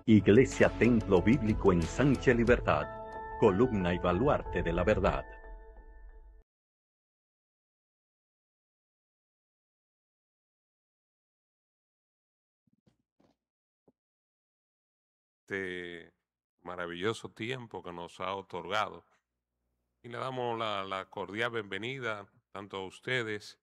Iglesia Templo Bíblico Ensanche Libertad, columna y baluarte de la verdad. Este maravilloso tiempo que nos ha otorgado. Y le damos la cordial bienvenida tanto a ustedes